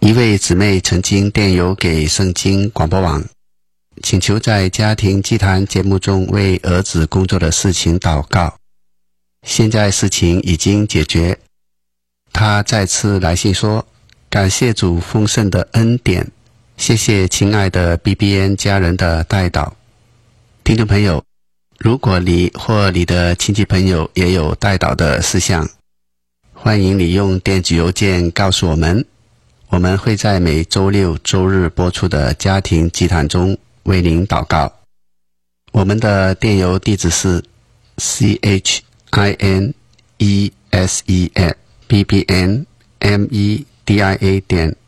一位姊妹曾经电邮给圣经广播网，请求在家庭祭坛节目中为儿子工作的事情祷告。现在事情已经解决。他再次来信说，感谢主丰盛的恩典，谢谢亲爱的 BBN 家人的代祷。听众朋友，如果你或你的亲戚朋友也有代祷的事项，欢迎你用电子邮件告诉我们，我们会在每周六周日播出的家庭祭坛中为您祷告。我们的电邮地址是 CHINESE@bbnmedia.org